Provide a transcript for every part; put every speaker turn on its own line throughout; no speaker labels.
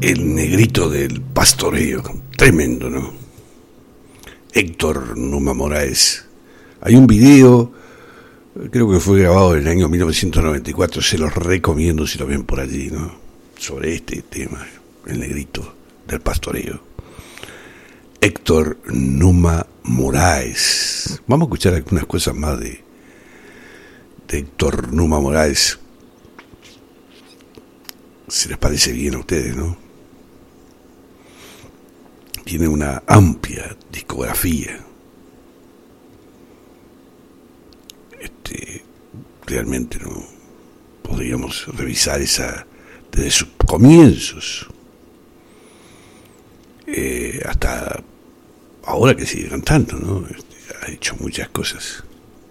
El negrito del pastoreo, tremendo, ¿no? Héctor Numa Moraes. Hay un video, creo que fue grabado en el año 1994, se los recomiendo si lo ven por allí, ¿no? Sobre este tema, el negrito del pastoreo. Héctor Numa Moraes. Vamos a escuchar algunas cosas más de Héctor Numa Moraes. Si les parece bien a ustedes, ¿no? Tiene una amplia discografía. Realmente no podríamos revisar esa desde sus comienzos hasta ahora que sigue cantando, ¿no? Ha hecho muchas cosas.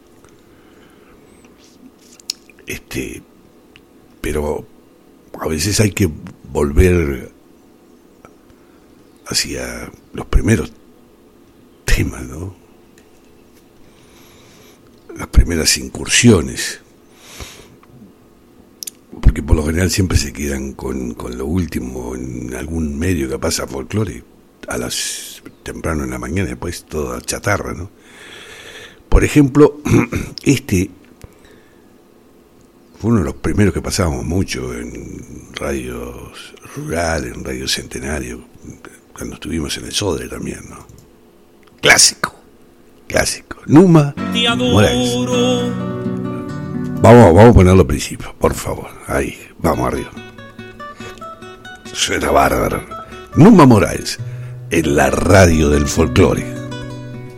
Pero a veces hay que volver hacia los primeros temas, ¿no? Las primeras incursiones, porque por lo general siempre se quedan con lo último en algún medio que pasa folclore a las temprano en la mañana, después toda chatarra, ¿no? Por ejemplo, fue uno de los primeros que pasábamos mucho en radios rurales, en Radio Centenario, cuando estuvimos en el Sodre también, ¿no? Clásico, Numa Moraes. Vamos a ponerlo al principio, por favor. Ahí, vamos arriba. Suena bárbaro. Numa Moraes, en la radio del folclore.